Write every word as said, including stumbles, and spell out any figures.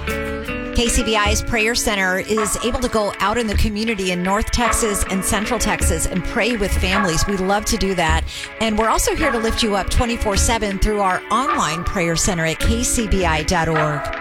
K C B I's Prayer Center is able to go out in the community in North Texas and Central Texas and pray with families. We love to do that. And we're also here to lift you up twenty-four seven through our online prayer center at k c b i dot org.